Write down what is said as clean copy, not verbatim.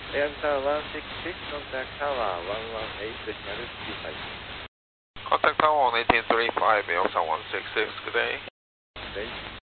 AM Tower 166, contact Tower 118, decimal 35. Contact Tower 11835, Elsa 166, good day. Good day.